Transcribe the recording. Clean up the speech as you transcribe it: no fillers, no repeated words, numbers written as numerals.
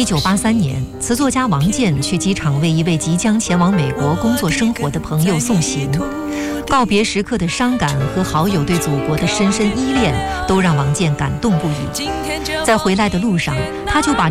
1983年，词作家王健去机场为一位即将前往美国工作生活的朋友送行，告别时刻的伤感和好友对祖国的深深依恋，都让王健感动不已。在回来的路上，他就把